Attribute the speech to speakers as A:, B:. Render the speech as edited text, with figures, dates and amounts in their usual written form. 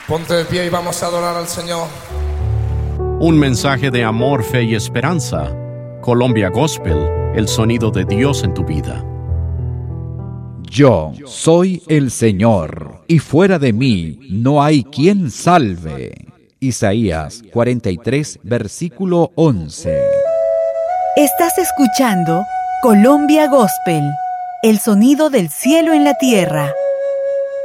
A: Ponte de pie y vamos a adorar al Señor.
B: Un mensaje de amor, fe y esperanza. Colombia Gospel, el sonido de Dios en tu vida.
C: Yo soy el Señor, y fuera de mí no hay quien salve. Isaías 43, versículo 11.
D: Estás escuchando Colombia Gospel, el sonido del cielo en la tierra.